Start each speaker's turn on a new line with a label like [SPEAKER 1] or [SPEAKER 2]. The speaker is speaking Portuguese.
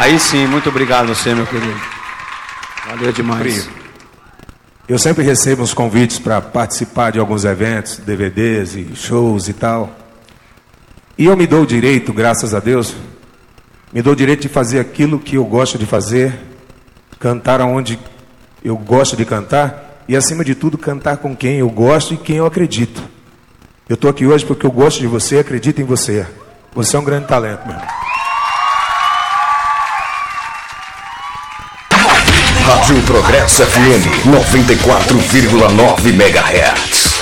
[SPEAKER 1] Aí sim, muito obrigado a você, meu querido. Valeu demais.
[SPEAKER 2] Eu sempre recebo uns convites para participar de alguns eventos, DVDs e shows e tal. E eu me dou o direito, graças a Deus, me dou o direito de fazer aquilo que eu gosto de fazer, cantar aonde eu gosto de cantar e, acima de tudo, cantar com quem eu gosto e quem eu acredito. Eu estou aqui hoje porque eu gosto de você, acredito em você. Você é um grande talento, meu irmão.
[SPEAKER 3] Rádio Progresso FM 94,9 MHz.